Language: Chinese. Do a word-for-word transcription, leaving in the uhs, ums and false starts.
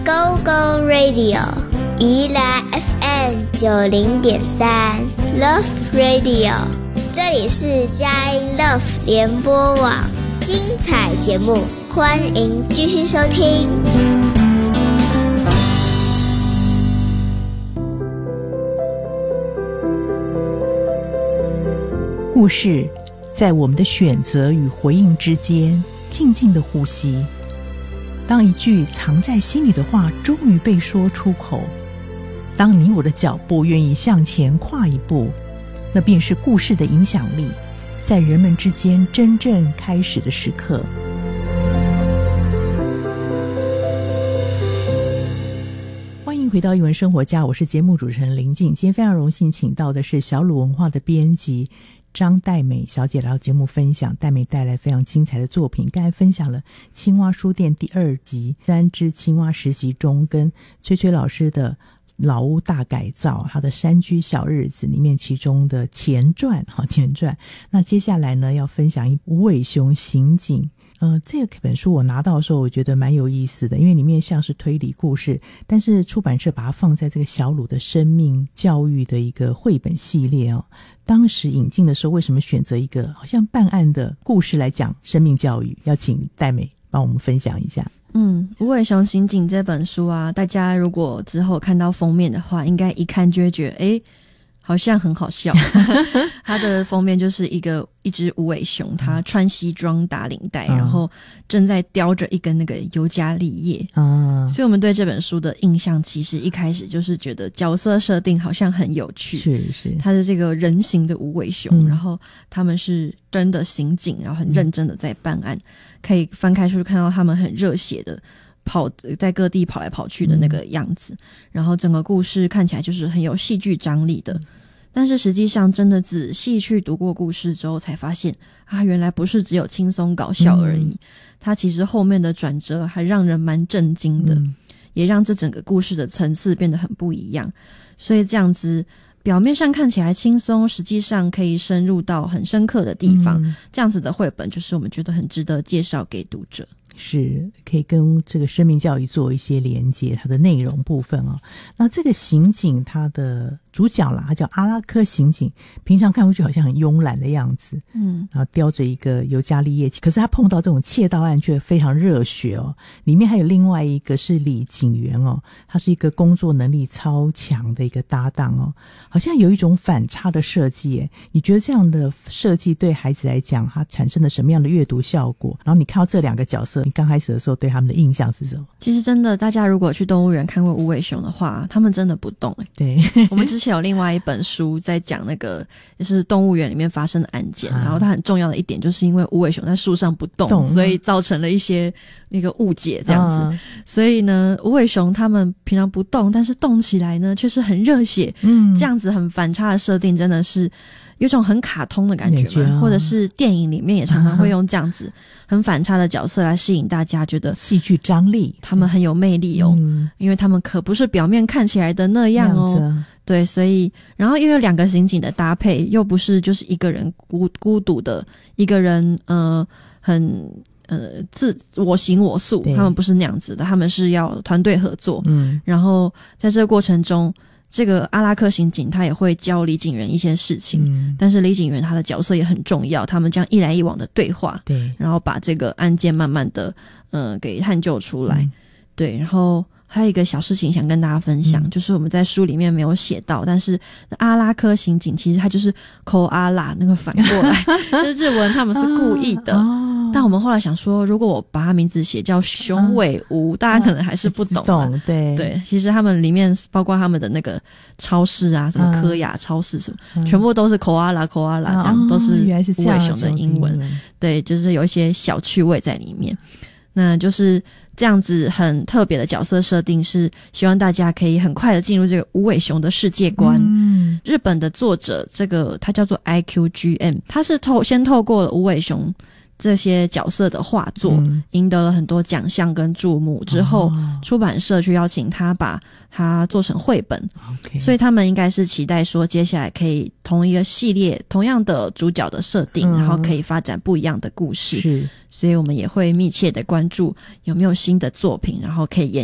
Go Go Radio 宜兰 F M 九零点三 Love Radio， 这里是佳音 Love 联播网，精彩节目欢迎继续收听。 故事在我们的选择与回应之间静静的呼吸，当一句藏在心里的话终于被说出口，当你我的脚步愿意向前跨一步，那便是故事的影响力在人们之间真正开始的时刻。欢迎回到艺文生活家，我是节目主持人林静。今天非常荣幸请到的是小鲁文化的编辑张黛美小姐来到节目分享，黛美带来非常精彩的作品。刚才分享了青蛙书店第二集三只青蛙实习中，跟崔崔老师的老屋大改造，他的山居小日子里面其中的前传好前传。那接下来呢要分享一无尾熊刑警。呃，这个本书我拿到的时候我觉得蛮有意思的，因为里面像是推理故事，但是出版社把它放在这个小鲁的生命教育的一个绘本系列哦。当时引进的时候为什么选择一个好像办案的故事来讲生命教育？要请黛美帮我们分享一下。 嗯，无尾熊刑警这本书啊，大家如果之后看到封面的话，应该一看就会觉得诶好像很好笑。它的封面就是一个一只无尾熊，它穿西装打领带、嗯、然后正在叼着一根那个尤加利叶、嗯、所以我们对这本书的印象其实一开始就是觉得角色设定好像很有趣， 是是， 它的这个人形的无尾熊、嗯、然后他们是真的刑警，然后很认真的在办案、嗯、可以翻开书看到他们很热血的跑在各地跑来跑去的那个样子、嗯、然后整个故事看起来就是很有戏剧张力的、嗯、但是实际上真的仔细去读过故事之后才发现啊，原来不是只有轻松搞笑而已、嗯、它其实后面的转折还让人蛮震惊的、嗯、也让这整个故事的层次变得很不一样，所以这样子表面上看起来轻松，实际上可以深入到很深刻的地方、嗯、这样子的绘本就是我们觉得很值得介绍给读者， 是可以跟这个生命教育做一些连接，它的内容部分哦。那这个刑警他的主角啦，他叫阿拉科刑警，平常看回去好像很慵懒的样子，嗯，然后叼着一个尤加利叶，可是他碰到这种窃盗案却非常热血哦。里面还有另外一个是李警员哦，他是一个工作能力超强的一个搭档哦，好像有一种反差的设计耶。你觉得这样的设计对孩子来讲，它产生了什么样的阅读效果？然后你看到这两个角色，你刚开始的时候对他们的印象是什么？ 其实真的，大家如果去动物园看过无尾熊的话，他们真的不动耶。 对， 我们之前有另外一本书在讲那个就是动物园里面发生的案件、啊、然后它很重要的一点就是因为无尾熊在树上不动，动所以造成了一些那个误解这样子、啊、所以呢无尾熊他们平常不动，但是动起来呢却是很热血，嗯，这样子很反差的设定真的是有种很卡通的感觉嘛、哦、或者是电影里面也常常会用这样子很反差的角色来吸引大家，觉得戏剧张力， 他们很有魅力哦、嗯、因为他们可不是表面看起来的那样哦样对，所以然后因为两个刑警的搭配又不是就是一个人孤孤独的一个人呃很呃自我行我素，他们不是那样子的，他们是要团队合作，嗯，然后在这个过程中这个阿拉克刑警他也会教李警员一些事情、嗯、但是李警员他的角色也很重要，他们这样一来一往的对话，对，然后把这个案件慢慢的呃给探究出来、嗯、对，然后还有一个小事情想跟大家分享、嗯、就是我们在书里面没有写到，但是阿拉科刑警其实他就是口阿拉那个反过来就是日文他们是故意的、哦、但我们后来想说如果我把他名字写叫熊尾吴、嗯、大家可能还是不懂、啊、懂对对，其实他们里面包括他们的那个超市啊什么科雅超市什么、嗯、全部都是口阿拉口阿拉这样、哦、都是无尾熊的英文，对，就是有一些小趣味在里面，那就是这样子很特别的角色设定，是希望大家可以很快的进入这个无尾熊的世界观、嗯、日本的作者这个他叫做 I Q G M， 他是透先透过了无尾熊这些角色的画作、嗯、赢得了很多奖项跟注目之后、哦、出版社去邀请他把它做成绘本、okay. 所以他们应该是期待说接下来可以同一个系列同样的主角的设定、嗯、然后可以发展不一样的故事，是，所以我们也会密切的关注有没有新的作品，然后可以延